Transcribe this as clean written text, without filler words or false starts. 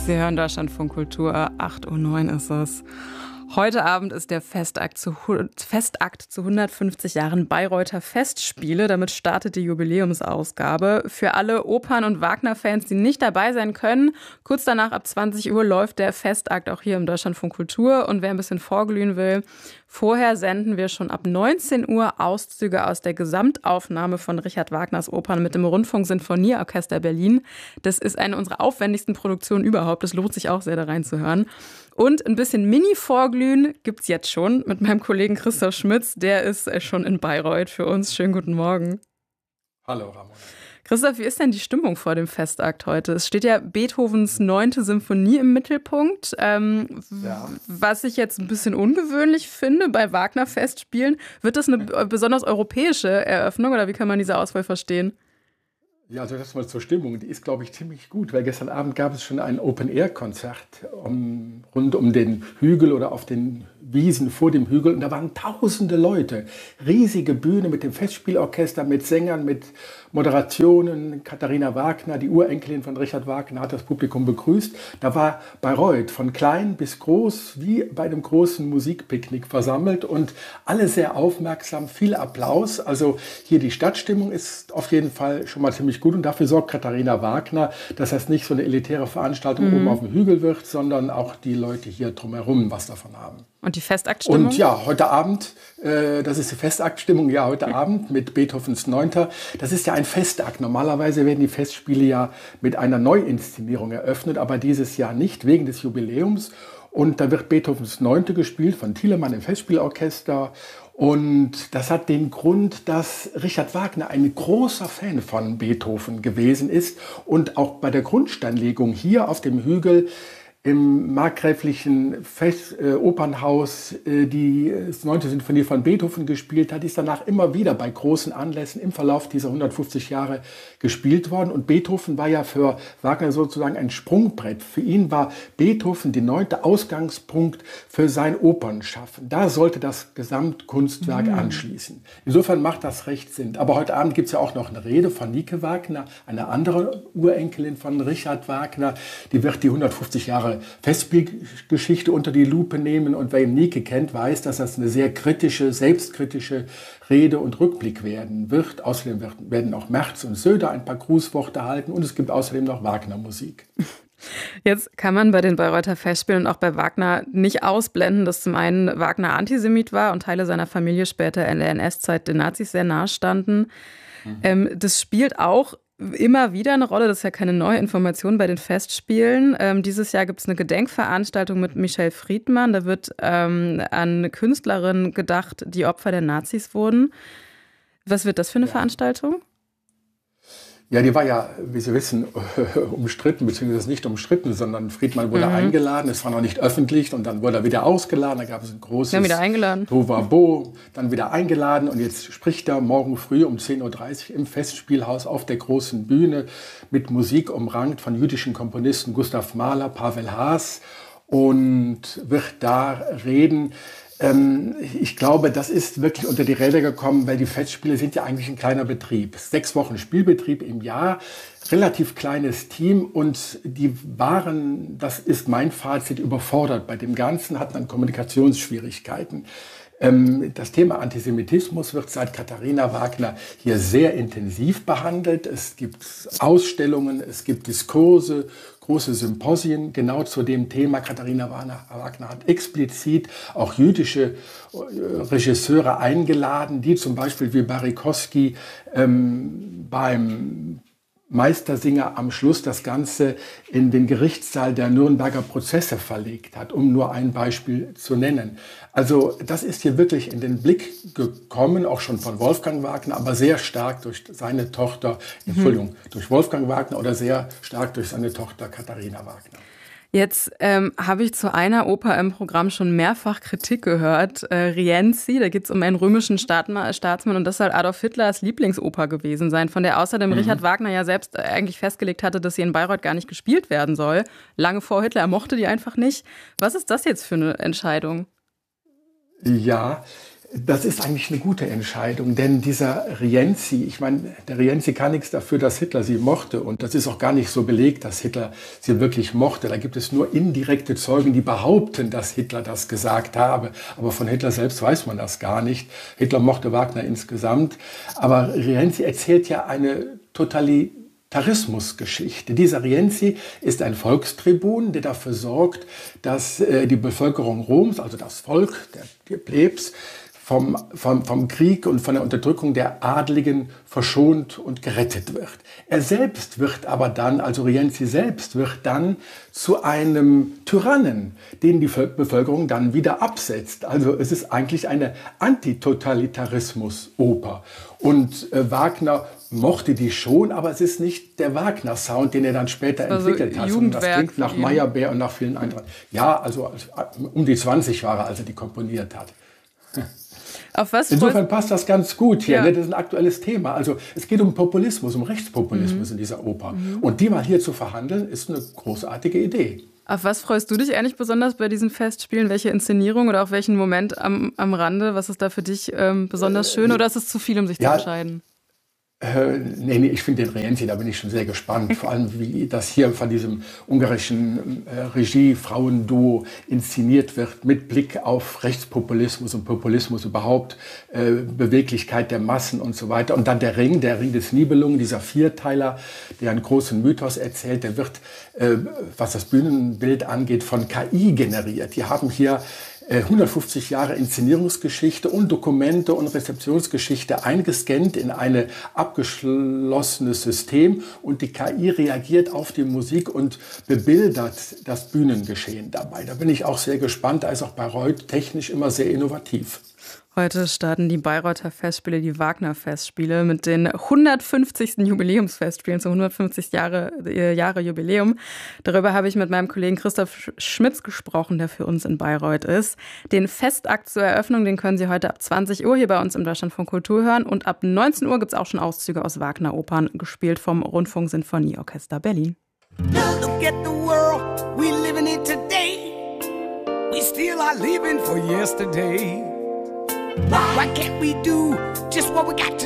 Sie hören Deutschlandfunk Kultur, 8:09 Uhr ist es. Heute Abend ist der Festakt zu 150 Jahren Bayreuther Festspiele. Damit startet die Jubiläumsausgabe. Für alle Opern- und Wagner-Fans, die nicht dabei sein können, kurz danach ab 20 Uhr läuft der Festakt auch hier im Deutschlandfunk Kultur. Und wer ein bisschen vorglühen will, vorher senden wir schon ab 19 Uhr Auszüge aus der Gesamtaufnahme von Richard Wagners Opern mit dem Rundfunk-Sinfonieorchester Berlin. Das ist eine unserer aufwendigsten Produktionen überhaupt. Das lohnt sich auch sehr, da reinzuhören. Und ein bisschen Mini-Vorglühen gibt's jetzt schon mit meinem Kollegen Christoph Schmitz. Der ist schon in Bayreuth für uns. Schönen guten Morgen. Hallo, Ramona. Christoph, wie ist denn die Stimmung vor dem Festakt heute? Es steht ja Beethovens 9. Symphonie im Mittelpunkt. Was ich jetzt ein bisschen ungewöhnlich finde bei Wagner-Festspielen. Wird das eine besonders europäische Eröffnung oder wie kann man diese Auswahl verstehen? Ja, also das mal zur Stimmung. Die ist, glaube ich, ziemlich gut, weil gestern Abend gab es schon ein Open-Air-Konzert rund um den Hügel oder auf den Wiesen vor dem Hügel. Und da waren tausende Leute. Riesige Bühne mit dem Festspielorchester, mit Sängern, mit Moderationen. Katharina Wagner, die Urenkelin von Richard Wagner, hat das Publikum begrüßt. Da war Bayreuth von klein bis groß wie bei einem großen Musikpicknick versammelt und alle sehr aufmerksam, viel Applaus. Also hier die Stadtstimmung ist auf jeden Fall schon mal ziemlich gut und dafür sorgt Katharina Wagner, dass das nicht so eine elitäre Veranstaltung oben auf dem Hügel wird, sondern auch die Leute hier drumherum was davon haben. Und die Festaktstimmung? Und ja, heute Abend, das ist die Festaktstimmung, ja, heute Abend mit Beethovens 9. Das ist ja ein Festakt. Normalerweise werden die Festspiele ja mit einer Neuinszenierung eröffnet, aber dieses Jahr nicht, wegen des Jubiläums. Und da wird Beethovens 9. gespielt von Thielemann im Festspielorchester. Und das hat den Grund, dass Richard Wagner ein großer Fan von Beethoven gewesen ist und auch bei der Grundsteinlegung hier auf dem Hügel im markgräflichen Opernhaus die 9. Sinfonie von Beethoven gespielt hat, ist danach immer wieder bei großen Anlässen im Verlauf dieser 150 Jahre gespielt worden. Und Beethoven war ja für Wagner sozusagen ein Sprungbrett. Für ihn war Beethoven der 9. Ausgangspunkt für sein Opernschaffen. Da sollte das Gesamtkunstwerk anschließen. Insofern macht das recht Sinn. Aber heute Abend gibt es ja auch noch eine Rede von Nike Wagner, eine andere Urenkelin von Richard Wagner. Die wird die 150 Jahre Festspielgeschichte unter die Lupe nehmen. Und wer ihn Nike kennt, weiß, dass das eine sehr kritische, selbstkritische Rede und Rückblick werden wird. Außerdem werden auch Merz und Söder ein paar Grußworte halten. Und es gibt außerdem noch Wagner-Musik. Jetzt kann man bei den Bayreuther Festspielen und auch bei Wagner nicht ausblenden, dass zum einen Wagner Antisemit war und Teile seiner Familie später in der NS-Zeit den Nazis sehr nahe standen. Das spielt auch immer wieder eine Rolle, das ist ja keine neue Information bei den Festspielen. Dieses Jahr gibt es eine Gedenkveranstaltung mit Michel Friedmann. Da wird an Künstlerinnen gedacht, die Opfer der Nazis wurden. Was wird das für eine Veranstaltung? Ja, die war ja, wie Sie wissen, umstritten, beziehungsweise nicht umstritten, sondern Friedmann wurde eingeladen, es war noch nicht öffentlich und dann wurde er wieder ausgeladen, da gab es ein großes Tohuwabohu, dann wieder eingeladen und jetzt spricht er morgen früh um 10:30 Uhr im Festspielhaus auf der großen Bühne mit Musik umrankt von jüdischen Komponisten Gustav Mahler, Pavel Haas und wird da reden. Ich glaube, das ist wirklich unter die Räder gekommen, weil die Festspiele sind ja eigentlich ein kleiner Betrieb. 6 Wochen Spielbetrieb im Jahr, relativ kleines Team und die waren, das ist mein Fazit, überfordert bei dem Ganzen, hatten dann Kommunikationsschwierigkeiten. Das Thema Antisemitismus wird seit Katharina Wagner hier sehr intensiv behandelt. Es gibt Ausstellungen, es gibt Diskurse, große Symposien genau zu dem Thema. Katharina Wagner hat explizit auch jüdische Regisseure eingeladen, die zum Beispiel wie Barikowski beim Meistersinger am Schluss das Ganze in den Gerichtssaal der Nürnberger Prozesse verlegt hat, um nur ein Beispiel zu nennen. Also das ist hier wirklich in den Blick gekommen, auch schon von Wolfgang Wagner, aber sehr stark durch seine Tochter, durch Wolfgang Wagner oder sehr stark durch seine Tochter Katharina Wagner. Jetzt habe ich zu einer Oper im Programm schon mehrfach Kritik gehört, Rienzi, da geht es um einen römischen Staatsmann und das soll Adolf Hitlers Lieblingsoper gewesen sein, von der außerdem Richard Wagner ja selbst eigentlich festgelegt hatte, dass sie in Bayreuth gar nicht gespielt werden soll. Lange vor Hitler, er mochte die einfach nicht. Was ist das jetzt für eine Entscheidung? Ja, Das ist eigentlich eine gute Entscheidung, denn dieser Rienzi, ich meine, der Rienzi kann nichts dafür, dass Hitler sie mochte und das ist auch gar nicht so belegt, dass Hitler sie wirklich mochte. Da gibt es nur indirekte Zeugen, die behaupten, dass Hitler das gesagt habe, aber von Hitler selbst weiß man das gar nicht. Hitler mochte Wagner insgesamt, aber Rienzi erzählt ja eine Totalitarismusgeschichte. Dieser Rienzi ist ein Volkstribun, der dafür sorgt, dass die Bevölkerung Roms, also das Volk, der Plebs, vom Krieg und von der Unterdrückung der Adligen verschont und gerettet wird. Er selbst wird aber dann, also Rienzi selbst, wird dann zu einem Tyrannen, den die Bevölkerung dann wieder absetzt. Also es ist eigentlich eine Antitotalitarismus-Oper. Und Wagner mochte die schon, aber es ist nicht der Wagner-Sound, den er dann später entwickelt hat. Und das klingt nach Meyerbeer und nach vielen anderen. Ja, also um die 20 war er, als er die komponiert hat. Insofern passt das ganz gut hier. Ja. Das ist ein aktuelles Thema. Also es geht um Populismus, um Rechtspopulismus in dieser Oper. Und die mal hier zu verhandeln, ist eine großartige Idee. Auf was freust du dich eigentlich besonders bei diesen Festspielen? Welche Inszenierung oder auch welchen Moment am Rande? Was ist da für dich besonders schön oder ist es zu viel, um sich zu entscheiden? Nee, ich finde den Rienzi, da bin ich schon sehr gespannt. Vor allem, wie das hier von diesem ungarischen Regie-Frauenduo inszeniert wird, mit Blick auf Rechtspopulismus und Populismus überhaupt, Beweglichkeit der Massen und so weiter. Und dann der Ring des Nibelungen, dieser Vierteiler, der einen großen Mythos erzählt, der wird, was das Bühnenbild angeht, von KI generiert. Die haben hier 150 Jahre Inszenierungsgeschichte und Dokumente und Rezeptionsgeschichte eingescannt in ein abgeschlossenes System und die KI reagiert auf die Musik und bebildert das Bühnengeschehen dabei. Da bin ich auch sehr gespannt, da ist auch Bayreuth technisch immer sehr innovativ. Heute starten die Bayreuther Festspiele, die Wagner-Festspiele mit den 150. Jubiläumsfestspielen, zu 150 Jahre Jubiläum. Darüber habe ich mit meinem Kollegen Christoph Schmitz gesprochen, der für uns in Bayreuth ist. Den Festakt zur Eröffnung, den können Sie heute ab 20 Uhr hier bei uns im Deutschlandfunk Kultur hören. Und ab 19 Uhr gibt es auch schon Auszüge aus Wagner-Opern, gespielt vom Rundfunk-Sinfonieorchester Berlin. Look at the world we live in it today. We still are living for yesterday. Why can't we do just what we got to